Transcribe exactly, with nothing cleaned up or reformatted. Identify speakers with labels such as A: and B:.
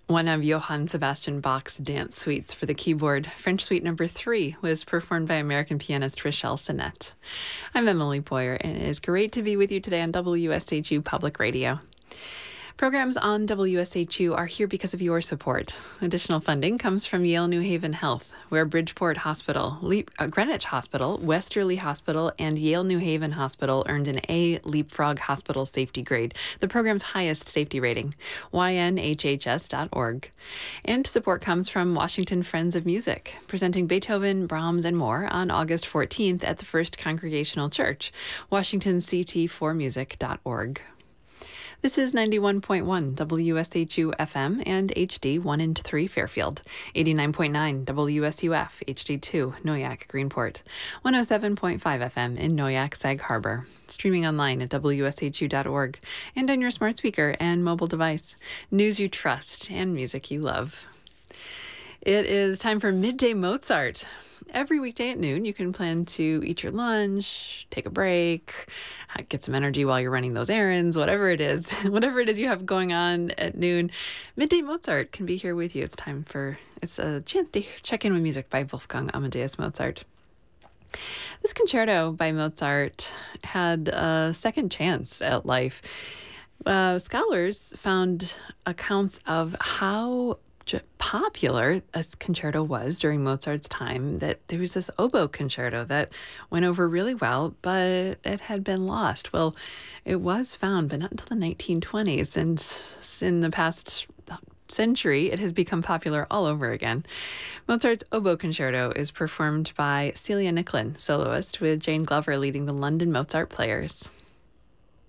A: One of Johann Sebastian Bach's dance suites for the keyboard, French Suite Number Three, was performed by American pianist Rochelle Sinnett. I'm Emily Boyer, and it is great to be with you today on W S H U Public Radio. Programs on W S H U are here because of your support. Additional funding comes from Yale New Haven Health, where Bridgeport Hospital, Leap, uh, Greenwich Hospital, Westerly Hospital, and Yale New Haven Hospital earned an A Leapfrog Hospital Safety Grade, the program's highest safety rating, Y N H H S dot org. And support comes from Washington Friends of Music, presenting Beethoven, Brahms, and more on August fourteenth at the First Congregational Church, washington c t four music dot org. This is ninety-one point one W S H U F M and H D one and three Fairfield, eighty-nine point nine W S U F H D two Noyak Greenport, one oh seven point five F M in Noyak Sag Harbor, streaming online at W S H U dot org and on your smart speaker and mobile device. News you trust and music you love. It is time for Midday Mozart. Every weekday at noon, you can plan to eat your lunch, take a break, get some energy while you're running those errands, whatever it is. Whatever it is you have going on at noon, Midday Mozart can be here with you. It's time for, it's a chance to check in with music by Wolfgang Amadeus Mozart. This concerto by Mozart had a second chance at life. Uh, scholars found accounts of how popular a concerto was during Mozart's time, that there was this oboe concerto that went over really well, but it had been lost. Well, it was found, but not until the nineteen twenties. And in the past century, it has become popular all over again. Mozart's oboe concerto is performed by Celia Nicklin, soloist, with Jane Glover leading the London Mozart Players.